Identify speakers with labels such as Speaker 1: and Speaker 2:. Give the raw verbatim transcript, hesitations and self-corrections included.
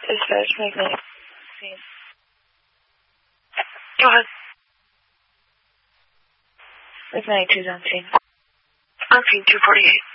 Speaker 1: Dispatch magnetic scene. Go ahead. It's ninety-two on scene. On scene two forty-eight.